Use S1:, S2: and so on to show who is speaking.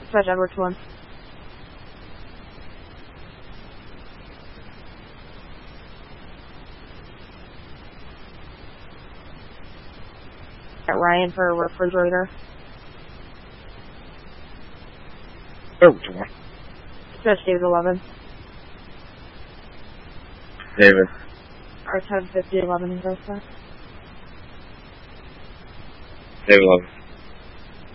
S1: Dispatch Edwards 1. At Ryan for a refrigerator.
S2: Edwards 1.
S1: Dispatch David 11.
S2: David.
S1: Our 1050 11 in Ghost.
S2: David 11.